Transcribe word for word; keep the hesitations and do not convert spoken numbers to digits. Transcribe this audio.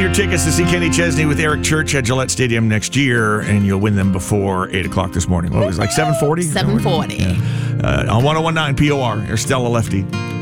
your tickets to see Kenny Chesney with Eric Church at Gillette Stadium next year, and you'll win them before eight o'clock this morning. What was it, like seven forty? seven forty. Yeah. Uh, on one oh one point nine P O R, or Stella Lefty.